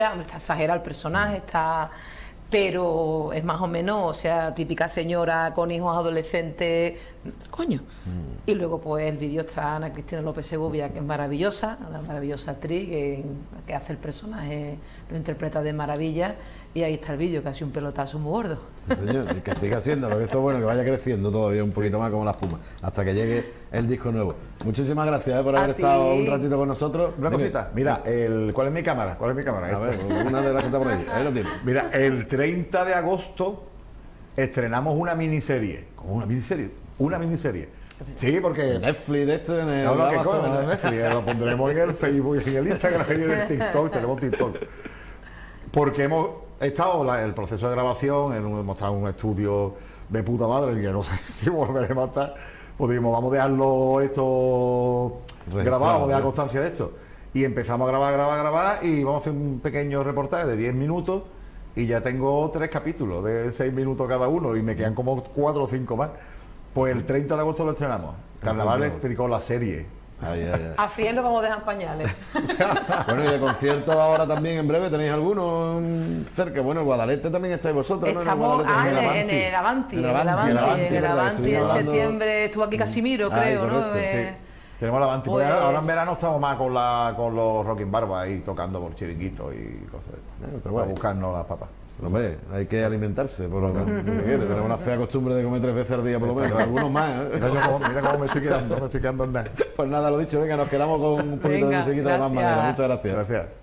Hombre, está exagerado el personaje, pero es más o menos, o sea, típica señora con hijos adolescentes, coño. Y luego pues el vídeo está Ana Cristina López Segovia, que es maravillosa, una maravillosa actriz que hace el personaje, lo interpreta de maravilla, y ahí está el vídeo, casi un pelotazo muy gordo. Sí, señor, y que siga haciéndolo, que eso es bueno, que vaya creciendo todavía un poquito más como la espuma, hasta que llegue el disco nuevo. Muchísimas gracias por haber estado un ratito con nosotros. Una cosita, mira, ¿cuál es mi cámara? ¿Cuál es mi cámara? A ver, una de las que está por ahí, ahí lo tienes. Mira, el 30 de agosto estrenamos una miniserie. ¿Cómo una miniserie? Una miniserie. Sí, porque... Netflix de esto, en el... No, que coño, en Netflix, lo pondremos en el Facebook y en el Instagram y en el TikTok, tenemos TikTok. Porque hemos estado el proceso de grabación, hemos estado en un estudio de puta madre, que no sé si volveremos a estar, pues dijimos, vamos a dejarlo esto grabado, vamos a dejar constancia de esto. Y empezamos a grabar, y vamos a hacer un pequeño reportaje de 10 minutos, y ya tengo 3 capítulos de 6 minutos cada uno, y me quedan como 4 o 5 más. Pues el 30 de agosto lo estrenamos. Carnaval Eléctrico, la serie. A Friel lo vamos a dejar en pañales. Bueno, y de conciertos ahora también en breve, ¿tenéis alguno cerca? Bueno, en Guadalete también estáis vosotros, ¿no? Estamos en el Avanti. En septiembre estuvo aquí Casimiro, creo, ¿no? Sí. Tenemos el Avanti. Pues, ahora en verano estamos más con los Rocking Barba ahí tocando por chiringuitos y cosas de esto. Para buscarnos las papas. Hombre, hay que alimentarse, por lo menos. Tenemos una fea costumbre de comer 3 veces al día, por lo menos. Algunos más, ¿eh? Mira cómo me estoy quedando en nada. Pues nada, lo dicho, venga, nos quedamos con un poquito de musiquita de más manera. Muchas gracias. Gracias.